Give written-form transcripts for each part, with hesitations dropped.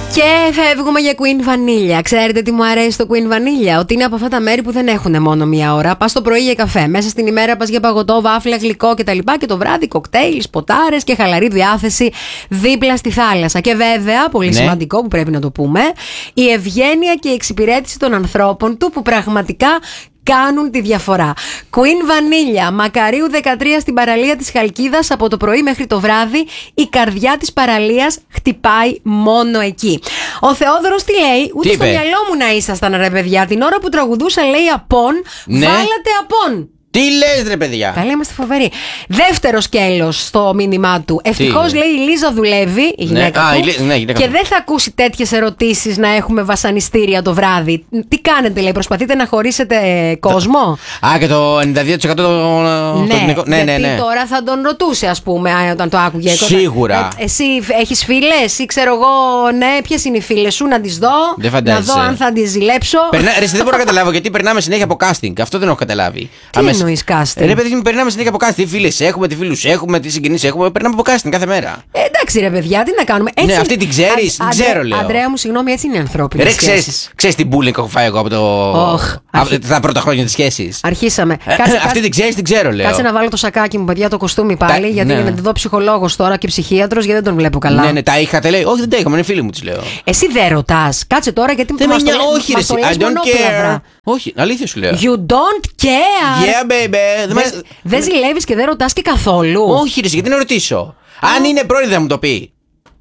Και φεύγουμε για Queen Vanilla. Ξέρετε τι μου αρέσει το Queen Vanilla? Ότι είναι από αυτά τα μέρη που δεν έχουν μόνο μία ώρα. Πας το πρωί για καφέ. Μέσα στην ημέρα πας για παγωτό, βάφλα, γλυκό κτλ. Και το βράδυ κοκτέιλ, ποτάρες και χαλαρή διάθεση δίπλα στη θάλασσα. Και βέβαια, πολύ σημαντικό που πρέπει να το πούμε, η ευγένεια και η εξυπηρέτηση των ανθρώπων του που πραγματικά κάνουν τη διαφορά. Queen Vanilla, Μακαρίου 13 στην παραλία της Χαλκίδας, από το πρωί μέχρι το βράδυ. Η καρδιά της παραλίας χτυπάει μόνο εκεί. Ο Θεόδωρος τι λέει? Ούτε στο μυαλό μου να ήσασταν, ρε παιδιά. Την ώρα που τραγουδούσα, λέει απόν, βάλατε απόν. Τι λες, ρε παιδιά? Καλή, είμαστε φοβεροί. Δεύτερο σκέλος στο μήνυμά του. Ευτυχώς, λέει, η Λίζα δουλεύει, η γυναίκα του, και δεν θα ακούσει τέτοιες ερωτήσεις να έχουμε βασανιστήρια το βράδυ. Τι κάνετε, λέει, προσπαθείτε να χωρίσετε κόσμο? Και το 92% ναι. Τώρα θα τον ρωτούσε, ας πούμε, όταν το άκουγε. Σίγουρα. Εσύ έχεις φίλες ή ξέρω εγώ, ναι, ποιες είναι οι φίλες σου, να τις δω, να δω αν θα τις ζηλέψω. Δεν μπορώ να καταλάβω γιατί περνάμε συνέχεια από casting. Αυτό δεν έχω καταλάβει. Εννοείς casting? Ρε παιδί μου, περνάμε συνέχεια από casting. Τι φίλες έχουμε, τι φίλους έχουμε, τι συγγενείς έχουμε. Περνάμε από casting κάθε μέρα. Εντάξει, ρε παιδιά, τι να κάνουμε. Έτσι, ναι, αυτή την ξέρεις? Δεν ξέρω, λέω. Αντρέα μου, συγγνώμη, έτσι είναι οι ανθρώπινες σχέσεις. Ξέρεις τι bullying έχω φάει εγώ από τα πρώτα χρόνια της σχέσης? Αρχίσαμε. Αυτή την ξέρεις? Την ξέρω, λέω. Κάτσε να βάλω το σακάκι μου, παιδιά, το κοστούμι πάλι. Γιατί για να τη δω ψυχολόγος τώρα και ψυχίατρος, γιατί δεν τον βλέπω καλά. Ναι, τα είχατε, λέει. Όχι, δεν τα είχαμε, είναι φίλοι μου, της λέω. Εσύ δεν ρωτάς? Κάτσε τώρα, γιατί μου μας το λες μονόπλευρα. Όχι, αλήθεια σου λέω. You don't care. Yeah, baby. Δεν ζηλεύεις και δεν ρωτάς και καθόλου? Όχι, γιατί να ρωτήσω. Αν είναι πρώην, θα μου το πει.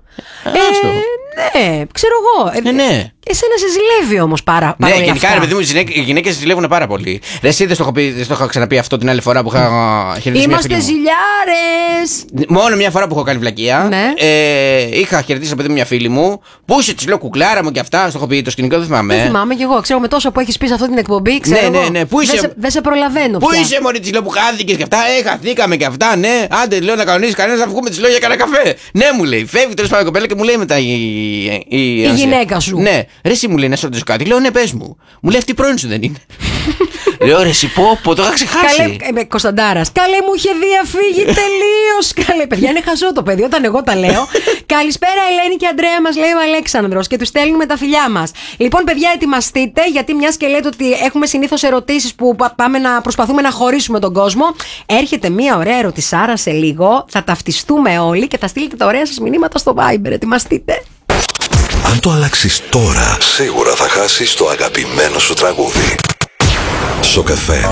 Ναι, ξέρω εγώ. Ναι. Εσένα σε ζηλεύει όμως πάρα πολύ. Ναι, γενικά, ρε παιδί μου, οι γυναίκες ζηλεύουν πάρα πολύ. Εσύ δεν το είχα ξαναπεί αυτό την άλλη φορά που είχα χαιρετήσει? Είμαστε ζηλιάρες. Μόνο μια φορά που έχω κάνει βλακεία. Ναι. Είχα χαιρετήσει παιδί μου μια φίλη μου. Πού είσαι, της λέω, κουκλάρα μου και αυτά. Στο έχω πει το σκηνικό, δεν θυμάμαι. Δεν θυμάμαι κι εγώ. Ξέρω με τόσο που έχεις πει σε αυτή την εκπομπή. Ναι. Πού είσαι? Δεν σε προλαβαίνω. Πού είσαι, μωρή, της λέω, που χάθηκες και αυτά. Χαθήκαμε και αυτά, ναι. Άντε, λέω, να κανονίσει κανένα να βγούμε, της λέω, για κανένα καφέ. Ναι, μου λέει. Φεύγει τέλος πάντων κοπέλα και μου λέει μετά η γυναίκα σου. Ναι, ρε, εσύ μου λέει να σου ρωτήσω κάτι. Λέω, ναι, πες μου. Μου λέει, αυτή πρώην σου δεν είναι? Λέω, ρε, εσύ πω, το είχα ξεχάσει. Καλέ, Κωνσταντάρας. Καλέ, μου είχε διαφύγει τελείως. Καλέ, παιδιά, είναι χαζό το παιδί όταν εγώ τα λέω. Καλησπέρα, Ελένη και Αντρέα, μας λέει ο Αλέξανδρος και του στέλνουμε τα φιλιά μας. Λοιπόν, παιδιά, ετοιμαστείτε, γιατί μιας και λέτε ότι έχουμε συνήθως ερωτήσεις που προσπαθούμε να χωρίσουμε τον κόσμο. Έρχεται μια ωραία ερωτησάρα σε λίγο. Θα ταυτιστούμε όλοι και θα στείλετε τα ωραία σας μηνύματα στο Viber. Ετοιμαστείτε. Αν το αλλάξεις τώρα, σίγουρα θα χάσεις το αγαπημένο σου τραγούδι. Σοκαφέ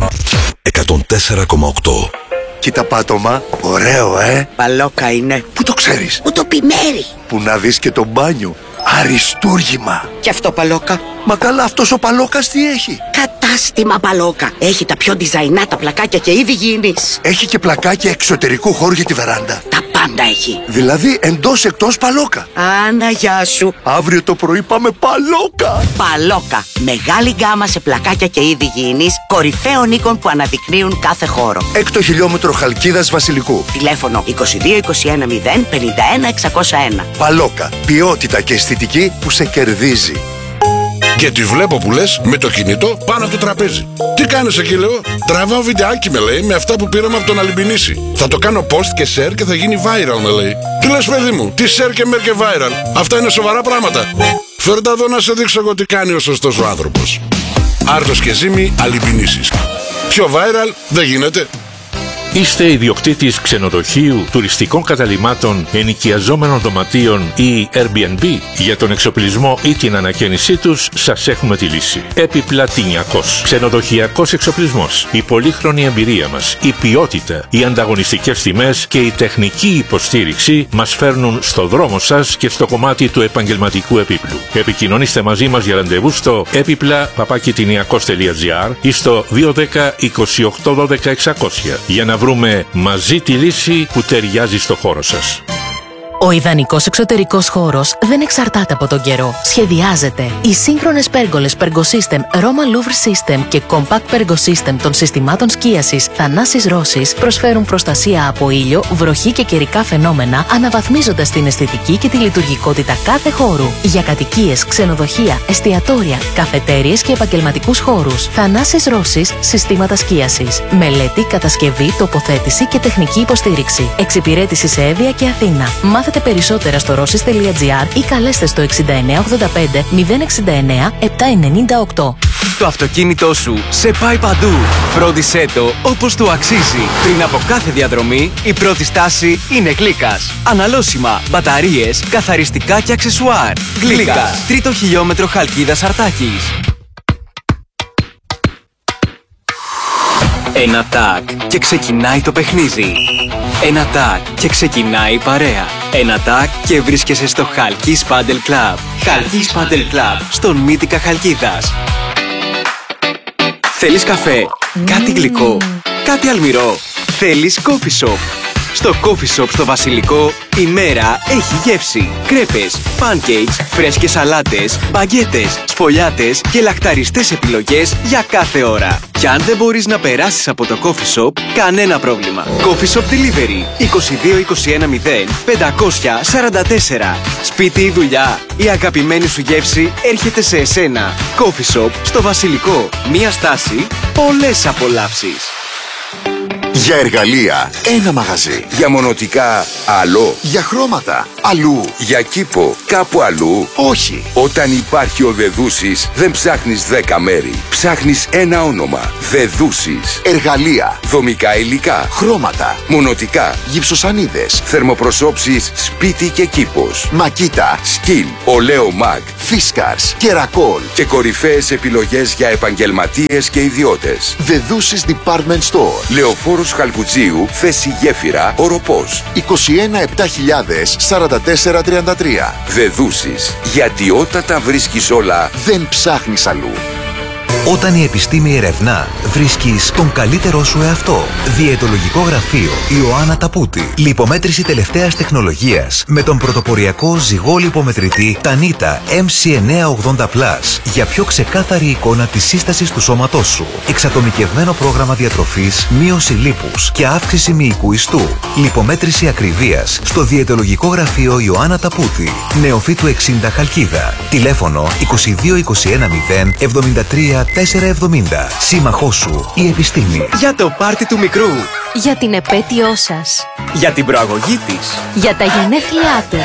104,8. Κοίτα πάτωμα, ωραίο Παλόκα είναι. Πού το ξέρεις? Που το πει Μέρη. Που να δεις και το μπάνιο. Αριστούργημα. Και αυτό Παλόκα? Μα καλά, αυτός ο Παλόκας τι έχει? Κατάστημα Παλόκα. Έχει τα πιο ντιζαϊνά τα πλακάκια και είδη γήινης. Έχει και πλακάκια εξωτερικού χώρου για τη βεράντα. Τα πάντα έχει. Δηλαδή εντός εκτός Παλόκα. Άνα, γεια σου. Αύριο το πρωί πάμε Παλόκα. Παλόκα. Μεγάλη γκάμα σε πλακάκια και είδη γήινης, κορυφαίων οίκων που αναδεικνύουν κάθε χώρο. 6 χιλιόμετρο Χαλκίδας Βασιλικού. Τηλέφωνο 22 21 0 51 601. Παλόκα. Ποιότητα και αισθητική που σε κερδίζει. Γιατί βλέπω που λες με το κινητό πάνω από το τραπέζι. Τι κάνεις εκεί, λέω? Τραβάω βιντεάκι, με λέει, με αυτά που πήραμε από τον Αλυμπινίση. Θα το κάνω post και share και θα γίνει viral, με λέει. Τι λες, παιδί μου? Τι share και mer και viral? Αυτά είναι σοβαρά πράγματα. Φέρτα εδώ να σε δείξω εγώ τι κάνει ο σωστός ο άνθρωπος. Άρτος και Ζήμη, Αλυμπινίσης. Πιο viral δεν γίνεται. Είστε ιδιοκτήτης ξενοδοχείου, τουριστικών καταλυμάτων, ενοικιαζόμενων δωματίων ή Airbnb? Για τον εξοπλισμό ή την ανακαίνισή τους σας έχουμε τη λύση. Επιπλατινιακός ξενοδοχειακός εξοπλισμός. Η πολύχρονη εμπειρία μας, η ποιότητα, οι ανταγωνιστικές τιμές και η τεχνική υποστήριξη μας φέρνουν στο δρόμο σας και στο κομμάτι του επαγγελματικού επίπλου. Επικοινωνήστε μαζί μας για ραντεβού στο epipla@tiniakos.gr ή στο 210 28 12 600 για να βρούμε μαζί τη λύση που ταιριάζει στο χώρο σας. Ο ιδανικός εξωτερικός χώρος δεν εξαρτάται από τον καιρό. Σχεδιάζεται. Οι σύγχρονες πέργολες Pergosystem, Roma Louvre System και Compact Pergosystem των συστημάτων σκίασης Θανάσης Ρώσης προσφέρουν προστασία από ήλιο, βροχή και καιρικά φαινόμενα, αναβαθμίζοντας την αισθητική και τη λειτουργικότητα κάθε χώρου. Για κατοικίες, ξενοδοχεία, εστιατόρια, καφετέριες και επαγγελματικούς χώρους. Θανάσης Ρώσης, συστήματα σκίασης. Μελέτη, κατασκευή, τοποθέτηση και τεχνική υποστήριξη. Εξυπηρέτηση σε Εύβοια και Αθήνα. μάθετε περισσότερα στο rossis.gr ή καλέστε στο 6985 069 798. Το αυτοκίνητό σου σε πάει παντού. Φρόντισέ το όπως του αξίζει. Πριν από κάθε διαδρομή, η πρώτη στάση είναι Γλύκας. Αναλώσιμα, μπαταρίες, καθαριστικά και αξεσουάρ. Γλύκας, 3ο χιλιόμετρο Χαλκίδας Αρτάκης. Ένα τάκ και ξεκινάει το παιχνίδι. Ένα τάκ και ξεκινάει η παρέα. Ένα τάκ και βρίσκεσαι στο Χαλκής Πάντελ Club. Χαλκής Πάντελ Club, στον Μύτικα Χαλκίδας. Θέλεις καφέ, κάτι γλυκό, κάτι αλμυρό. Θέλεις coffee shop. Στο coffee shop στο Βασιλικό η μέρα έχει γεύση. Κρέπες, pancakes, φρέσκες σαλάτες, μπαγκέτες, σφολιάτες και λαχταριστές επιλογές για κάθε ώρα. Και αν δεν μπορείς να περάσεις από το coffee shop, κανένα πρόβλημα. Coffee shop delivery 22 210 544. Σπίτι ή δουλειά, η αγαπημένη σου γεύση έρχεται σε εσένα. Coffee shop στο Βασιλικό. Μία στάση, πολλές απολαύσεις. Για εργαλεία, ένα μαγαζί. Για μονοτικά, άλλο. Για χρώματα, αλλού. Για κήπο, κάπου αλλού. Όχι. Όταν υπάρχει ο Δεδούσης, δεν ψάχνεις 10 μέρη. Ψάχνεις ένα όνομα. Δεδούσης. Εργαλεία, Δομικά υλικά. χρώματα, Μονοτικά. γυψοσανίδες, Θερμοπροσώψεις σπίτι και κήπος. Μακίτα, Σκυλ, Ολέο Μαγ. Φίσκαρς, Κερακόλ. Και κορυφαίες επιλογές για επαγγελματίες και ιδιώτες. Δεδούσης Department Store. Λεωφόρος Χαλκουτζίου, θέση Γέφυρα, Οροπός. 21 7000 44 33. Δεδούσης. Γιατί όταν τα βρίσκεις όλα, Δεν ψάχνεις αλλού. Όταν η επιστήμη ερευνά, βρίσκεις τον καλύτερό σου εαυτό. Διαιτολογικό γραφείο Ιωάννα Ταπούτη. Λιπομέτρηση τελευταίας τεχνολογίας με τον πρωτοποριακό ζυγό λιπομετρητή Tanita MC980+. Για πιο ξεκάθαρη εικόνα της σύστασης του σώματός σου. Εξατομικευμένο πρόγραμμα διατροφής, μείωση λίπους και αύξηση μυϊκού ιστού. Λιπομέτρηση ακριβίας στο διαιτολογικό γραφείο Ιωάννα Ταπούτη. Νεοφύτου 60 Χαλκίδα. Τηλέφωνο 22 21 0 73 470. Σύμμαχός σου η επιστήμη. Για το πάρτι του μικρού. Για την επέτειό σας. Για την προαγωγή της. Για τα γενέθλιά του.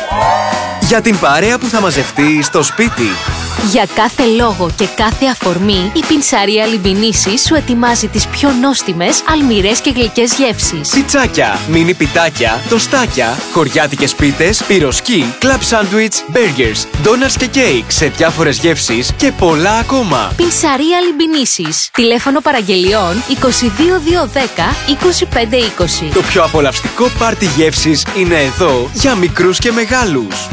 Για την παρέα που θα μαζευτεί στο σπίτι. Για κάθε λόγο και κάθε αφορμή, η Πινσαρία Λιμπινίσης σου ετοιμάζει τις πιο νόστιμες, αλμυρές και γλυκές γεύσεις. Πιτσάκια, μίνι πιτάκια, τοστάκια, χωριάτικες πίτες, πυροσκή, κλαμπ σάντουιτς, μπέργκερς, ντόνατς και κέικ σε διάφορες γεύσεις και πολλά ακόμα. Πινσαρία Λιμπινίσης. Τηλέφωνο παραγγελιών 22 210 25 20. Το πιο απολαυστικό πάρτι γεύσεις είναι εδώ για μικρούς και μεγάλους.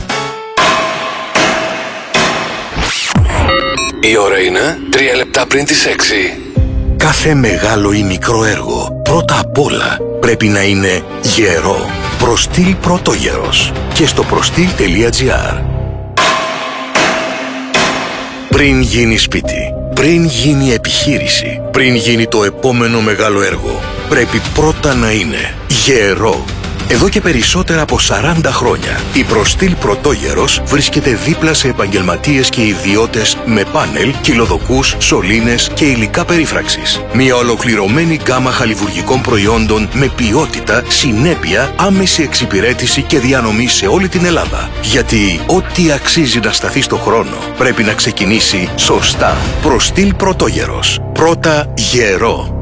η ώρα είναι 3 λεπτά πριν τις 6. Κάθε μεγάλο ή μικρό έργο πρώτα απ' όλα πρέπει να είναι γερό. Προστήλ Πρωτόγερος. Και στο προστήλ.gr. Πριν γίνει σπίτι, πριν γίνει επιχείρηση, πριν γίνει το επόμενο μεγάλο έργο, πρέπει πρώτα να είναι γερό. Εδώ και περισσότερα από 40 χρόνια, η Προστήλ Πρωτόγερος βρίσκεται δίπλα σε επαγγελματίες και ιδιώτες με πάνελ, κυλοδοκούς, σωλήνες και υλικά περίφραξης. Μια ολοκληρωμένη γκάμα χαλιβουργικών προϊόντων με ποιότητα, συνέπεια, άμεση εξυπηρέτηση και διανομή σε όλη την Ελλάδα. Γιατί ό,τι αξίζει να σταθεί στο χρόνο πρέπει να ξεκινήσει σωστά. Προστήλ Πρωτόγερος. Πρώτα γερό.